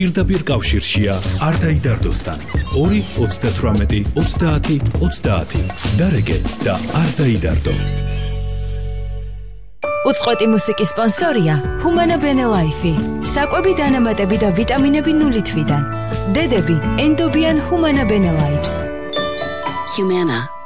პირდაპირ კავშირშია არ დაიდარდოსთან 2-38-30-30 დარეგე და არ დაიდარდო. უწყვეტი მუსიკის სპონსორია ჰუმანა ბენელაიფი. საკვები დანამატები და ვიტამინები 0 თვიდან. დედები ენდობიან ჰუმანა ბენელაიფს. Humana.